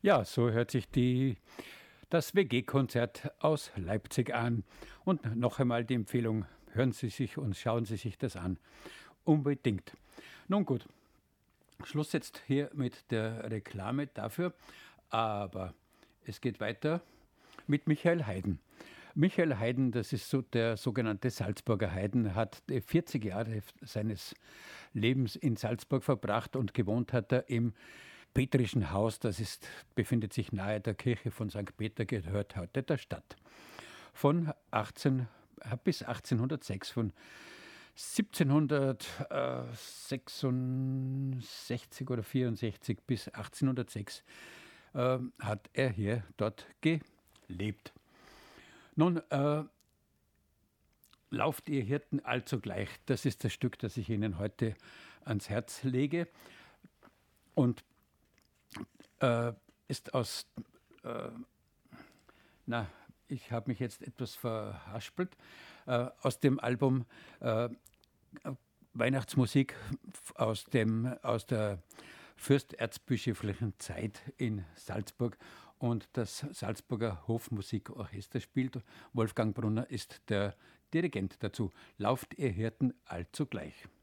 Ja, so hört sich das WG-Konzert aus Leipzig an. Und noch einmal die Empfehlung, hören Sie sich und schauen Sie sich das an. Unbedingt. Nun gut, Schluss jetzt hier mit der Reklame dafür, aber es geht weiter mit Michael Haydn. Michael Haydn, das ist so der sogenannte Salzburger Haydn, hat 40 Jahre seines Lebens in Salzburg verbracht und gewohnt hat er im Petrischen Haus, befindet sich nahe der Kirche von St. Peter, gehört heute der Stadt. Von 18 bis 1806, von 1766 oder 64 bis 1806 hat er dort gelebt. Nun, lauft ihr Hirten allzugleich. Das ist das Stück, das ich Ihnen heute ans Herz lege und ist ich habe mich jetzt etwas verhaspelt, aus dem Album Weihnachtsmusik aus der fürsterzbischöflichen Zeit in Salzburg, und das Salzburger Hofmusikorchester spielt. Wolfgang Brunner ist der Dirigent dazu. Lauft ihr Hirten allzugleich.